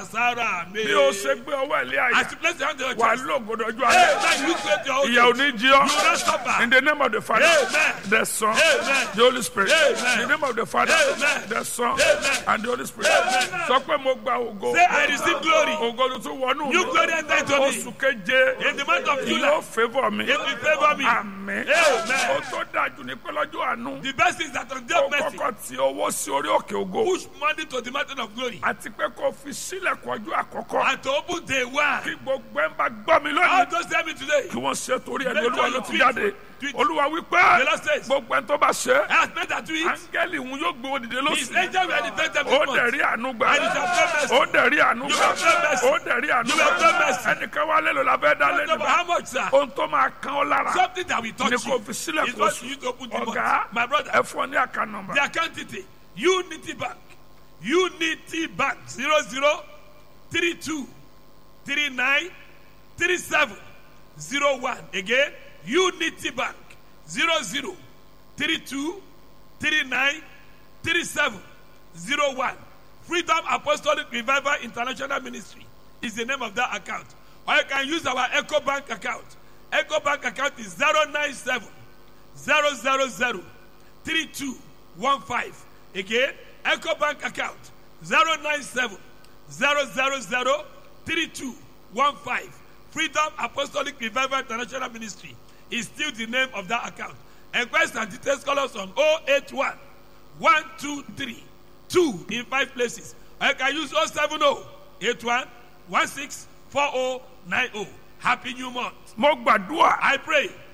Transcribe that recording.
Sarah, may. bí o ṣe gbé ọwọ́ ilé àyà As you place your hand on your wà chest. lóògùn ọjọ́ Hey, alẹ́ man, you create your own. ìyà ò ní jí ọ. You will not suffer. In the name of the Father, Amen. the Son, Amen. the Holy Spirit. Amen. In the name of the Father, Amen. the Son, Amen. and the Holy Spirit. Amen. Sọ pé mo gba ògo. Say, I receive glory. Ògo tuntun wọnú mi. New glory enter into me. Oṣù keje. In the month of July. Yóò favour mi. It will favor me. Àmín. Amen. Ó tó dájú ní pé lọ́jọ́ àánú. The best is that on day Ó of mercy, kọ́kọ́ ti owó sí orí òkè ògo. push money to the mountain of glory. Àti pé kò fi sílẹ̀kùn ọjọ́ àkọ́kọ́. And to open day one. Kí gbogbo ẹ̀ ń bá gbọ́ mi How lónìí. does tell me today? Kí wọ́n ṣe torí ẹni Make Olúwa sure ló you ti tweet. jáde. Tweet. Olúwa The wípé Lord says, gbogbo ẹni tó bá ṣe. I have made that tweet. Áńgẹ́lì òun yóò gbé wọn dìde His lóṣù. angel will elevate them Ó this dẹ̀ month. rí àánú gbà. And it shall pay mercy. Ó dẹ̀ rí àánú You gbà. will pay mercy. Ó dẹ̀ rí àánú You will pay mercy. Ẹnìkan wá lélo la fẹ́ dá Don't know lẹ́nu. how much, sir. Ohun tó máa kan ọ́ lára. Something that will touch Ní you. kò fi sílẹ̀ Is kó what sùn. you use to open the Ọ̀gá month. My brother, ẹ fún ọ ní àká nọ́mbà. the account detail. Unity Bank. Unity Bank. 0032 39 37 01. Again, Unity Bank. 0032 39 37 01. Freedom Apostolic Revival International Ministry is the name of that account. Or you can use our Echo Bank account. Echo Bank account is 097 000 3215. Again, Echo Bank account 097 000 3215. Freedom Apostolic Revival International Ministry is still the name of that account. Enquest and details call us on 081 123 2 in 5 places. Or you can use 070 81 16 4090. Happy New Month. Mo gbàdúrà. I pray